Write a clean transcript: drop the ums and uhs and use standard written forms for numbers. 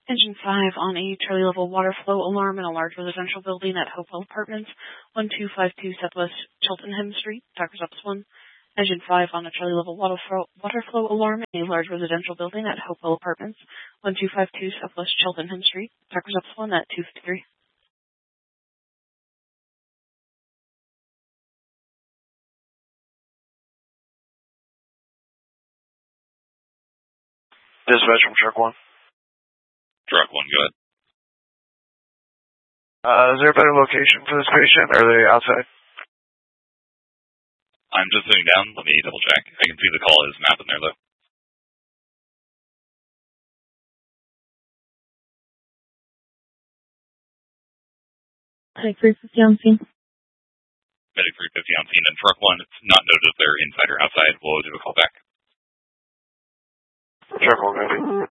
Engine 5 on a Charlie level water flow alarm in a large residential building at Hopewell Apartments, 1252 Southwest Cheltenham Street, Doctor's Office 1. Engine 5 on a Charlie level water flow alarm in a large residential building at Hopewell Apartments, 1252 Southwest Cheltenham Street, Doctor's Office 1 at 253. Dispatch from Truck 1. Truck 1, go ahead. Is there a better location for this patient, or are they outside? I'm just sitting down. Let me double check. I can see the call is mapping there, though. Medic 350 on scene. Medic 350 on scene. And Truck 1, it's not noted if they're inside or outside. We'll do a call back. Truck 1, go ahead.